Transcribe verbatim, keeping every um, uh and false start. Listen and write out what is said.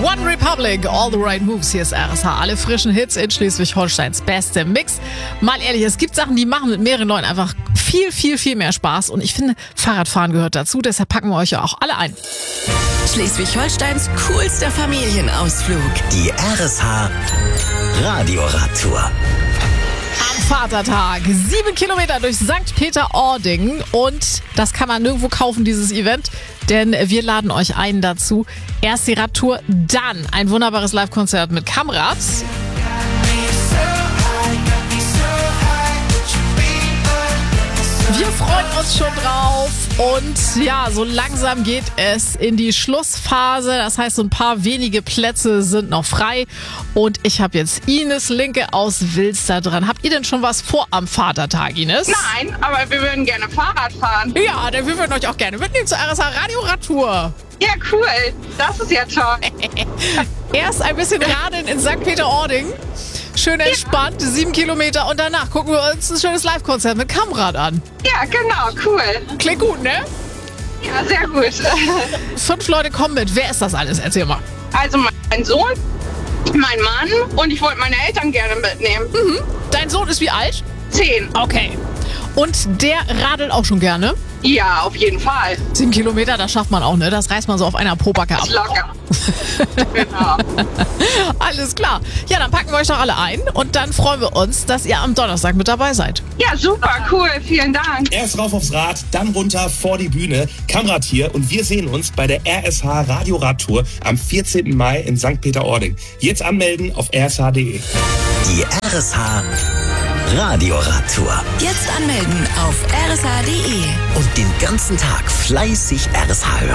One Republic, All the Right Moves. Hier ist R S H. Alle frischen Hits in Schleswig-Holsteins beste Mix. Mal ehrlich, es gibt Sachen, die machen mit mehreren Leuten einfach viel, viel, viel mehr Spaß. Und ich finde, Fahrradfahren gehört dazu. Deshalb packen wir euch ja auch alle ein. Schleswig-Holsteins coolster Familienausflug. Die R S H Radioradtour. Am Vatertag. Sieben Kilometer durch Sankt Peter-Ording. Und das kann man nirgendwo kaufen, dieses Event. Denn wir laden euch ein dazu. Erst die Radtour, dann ein wunderbares Live-Konzert mit Kamrad. Wir freuen uns schon drauf und ja, so langsam geht es in die Schlussphase. Das heißt, so ein paar wenige Plätze sind noch frei und ich habe jetzt Ines Linke aus Wilster dran. Habt ihr denn schon was vor am Vatertag, Ines? Nein, aber wir würden gerne Fahrrad fahren. Ja, denn wir würden euch auch gerne mitnehmen zur R S H Radioradtour. Ja, cool. Das ist ja toll. Erst ein bisschen radeln in Sankt Peter-Ording. Schön entspannt, ja. Sieben Kilometer und danach gucken wir uns ein schönes Live-Konzert mit Kamrad an. Ja, genau, cool. Klingt gut, ne? Ja, sehr gut. Fünf Leute kommen mit. Wer ist das alles? Erzähl mal. Also mein Sohn, mein Mann und ich wollte meine Eltern gerne mitnehmen. Mhm. Dein Sohn ist wie alt? Zehn. Okay. Und der radelt auch schon gerne? Ja, auf jeden Fall. Sieben Kilometer, das schafft man auch, ne? Das reißt man so auf einer Pobacke ab. Das ist locker. Genau. Alles klar. Ja, dann packen wir euch doch alle ein und dann freuen wir uns, dass ihr am Donnerstag mit dabei seid. Ja, super, cool. Vielen Dank. Erst rauf aufs Rad, dann runter vor die Bühne. Kamrad hier und wir sehen uns bei der R S H Radioradtour am vierzehnten Mai in Sankt Peter-Ording. Jetzt anmelden auf r s h punkt d e. Die R S H Radioradtour. Jetzt anmelden auf r s h punkt d e. Und den ganzen Tag fleißig R S H hören.